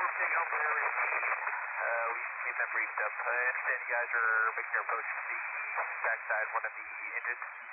big help in area C. We've been briefed up. I understand you guys are making your approach to the backside, one of the engines.